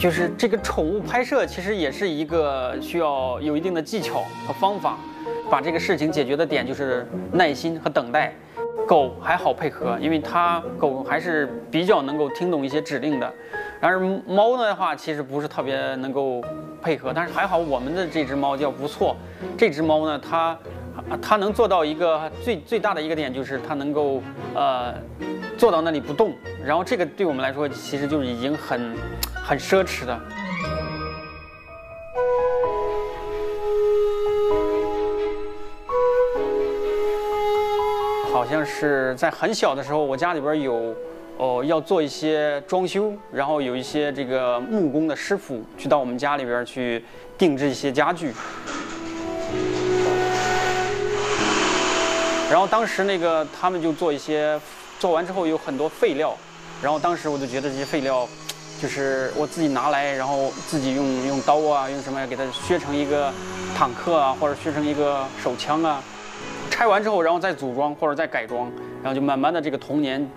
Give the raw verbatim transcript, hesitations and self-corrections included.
就是这个宠物拍摄，其实也是一个需要有一定的技巧和方法，把这个事情解决的点就是耐心和等待。狗还好配合，因为它狗还是比较能够听懂一些指令的。然而猫的话，其实不是特别能够配合，但是还好我们的这只猫叫不错。这只猫呢，它它能做到一个最最大的一个点，就是它能够呃坐到那里不动。然后这个对我们来说，其实就是已经很很奢侈的。好像是在很小的时候，我家里边有，哦，要做一些装修，然后有一些这个木工的师傅去到我们家里边去定制一些家具。然后当时那个他们就做一些，做完之后有很多废料，然后当时我就觉得这些废料，就是我自己拿来，然后自己用用刀啊，用什么给它削成一个坦克啊，或者削成一个手枪啊。拆完之后，然后再组装或者再改装，然后就慢慢的这个童年